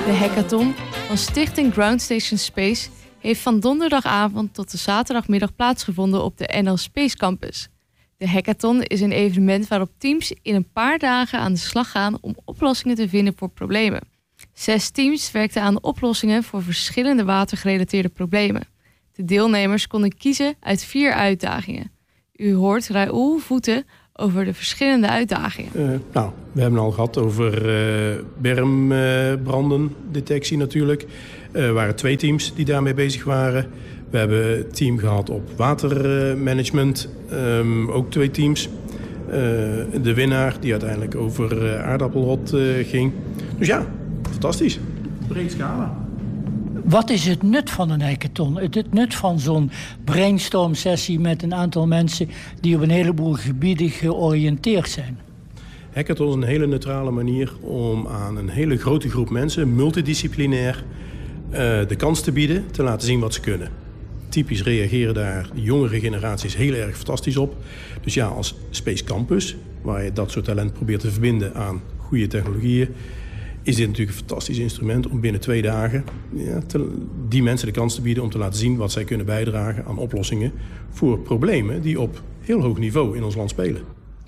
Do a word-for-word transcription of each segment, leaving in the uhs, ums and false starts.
De hackathon van Stichting Ground Station Space heeft van donderdagavond tot de zaterdagmiddag plaatsgevonden op de N L Space Campus. De hackathon is een evenement waarop teams in een paar dagen aan de slag gaan om oplossingen te vinden voor problemen. Zes teams werkten aan de oplossingen voor verschillende watergerelateerde problemen. De deelnemers konden kiezen uit vier uitdagingen. U hoort Raoul Voeten over de verschillende uitdagingen. Uh, nou, we hebben al gehad over uh, bermbrandendetectie uh, natuurlijk. Er uh, waren twee teams die daarmee bezig waren. We hebben een team gehad op watermanagement, um, ook twee teams. Uh, de winnaar die uiteindelijk over uh, aardappelrot uh, ging. Dus ja, fantastisch. Breed scala. Wat is het nut van een hackathon? Het, het nut van zo'n brainstorm-sessie met een aantal mensen die op een heleboel gebieden georiënteerd zijn? Hackathon is een hele neutrale manier om aan een hele grote groep mensen, multidisciplinair, uh, de kans te bieden, te laten zien wat ze kunnen. Typisch reageren daar de jongere generaties heel erg fantastisch op. Dus ja, als Space Campus, waar je dat soort talent probeert te verbinden aan goede technologieën, is dit natuurlijk een fantastisch instrument om binnen twee dagen ja, te, die mensen de kans te bieden om te laten zien wat zij kunnen bijdragen aan oplossingen voor problemen die op heel hoog niveau in ons land spelen.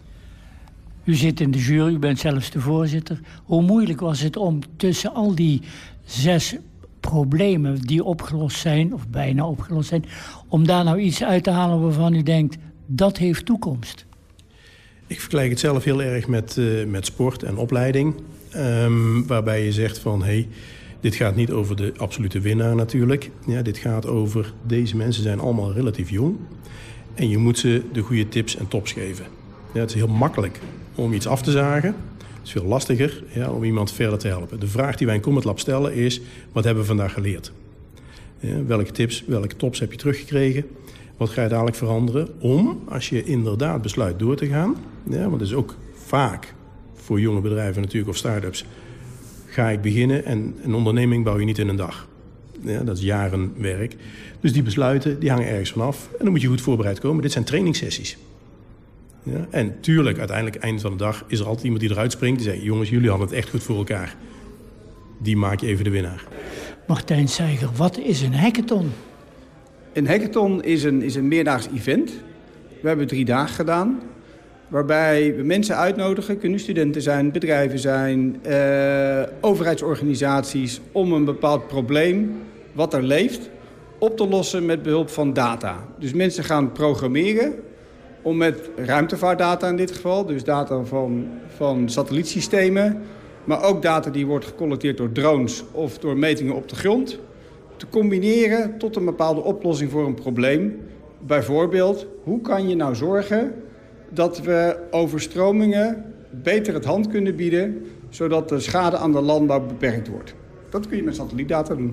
U zit in de jury, u bent zelfs de voorzitter. Hoe moeilijk was het om tussen al die zes problemen die opgelost zijn, of bijna opgelost zijn, om daar nou iets uit te halen waarvan u denkt, dat heeft toekomst? Ik vergelijk het zelf heel erg met, uh, met sport en opleiding. Um, waarbij je zegt van, hé, hey, dit gaat niet over de absolute winnaar natuurlijk. Ja, dit gaat over, deze mensen zijn allemaal relatief jong. En je moet ze de goede tips en tops geven. Ja, het is heel makkelijk om iets af te zagen. Het is veel lastiger ja, om iemand verder te helpen. De vraag die wij in Comet Lab stellen is, wat hebben we vandaag geleerd? Ja, welke tips, welke tops heb je teruggekregen? Wat ga je dadelijk veranderen om, als je inderdaad besluit door te gaan... Ja, want dat is ook vaak voor jonge bedrijven natuurlijk of start-ups, ga ik beginnen en een onderneming bouw je niet in een dag. Ja, dat is jaren werk. Dus die besluiten die hangen ergens vanaf en dan moet je goed voorbereid komen. Dit zijn trainingssessies. Ja, en tuurlijk, uiteindelijk, eind van de dag, is er altijd iemand die eruit springt. Die zegt, jongens, jullie hadden het echt goed voor elkaar. Die maak je even de winnaar. Martijn Seiger, wat is een hackathon? Een hackathon is een, is een meerdaags event. We hebben drie dagen gedaan. Waarbij we mensen uitnodigen, kunnen studenten zijn, bedrijven zijn, uh, overheidsorganisaties, om een bepaald probleem wat er leeft op te lossen met behulp van data. Dus mensen gaan programmeren om met ruimtevaartdata in dit geval, dus data van, van satellietsystemen, maar ook data die wordt gecollecteerd door drones of door metingen op de grond, te combineren tot een bepaalde oplossing voor een probleem. Bijvoorbeeld, hoe kan je nou zorgen dat we overstromingen beter het hand kunnen bieden, zodat de schade aan de landbouw beperkt wordt. Dat kun je met satellietdata doen.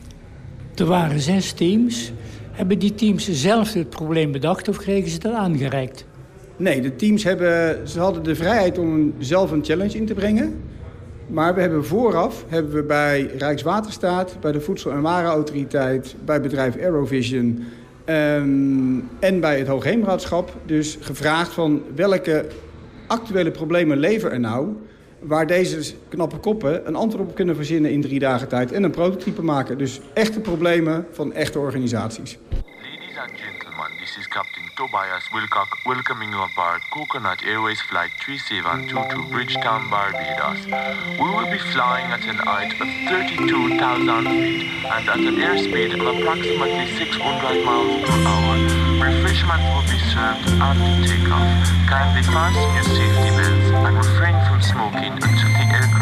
Er waren zes teams. Hebben die teams zelf het probleem bedacht of kregen ze dat aangereikt? Nee, de teams hebben, ze hadden de vrijheid om zelf een challenge in te brengen. Maar we hebben vooraf hebben we bij Rijkswaterstaat, bij de Voedsel- en Warenautoriteit, bij bedrijf Aerovision Um, en bij het Hoogheemraadschap dus gevraagd van welke actuele problemen leven er nou, waar deze knappe koppen een antwoord op kunnen verzinnen in drie dagen tijd en een prototype maken. Dus echte problemen van echte organisaties. Ladies and gentlemen, this is Captain Tobias Wilcock welcoming you aboard Coconut Airways Flight three seven two to Bridgetown, Barbados. We will be flying at an height of thirty-two thousand feet and at an airspeed of approximately six hundred miles per hour. Refreshment will be served after takeoff. Kindly fasten your safety belts and refrain from smoking until the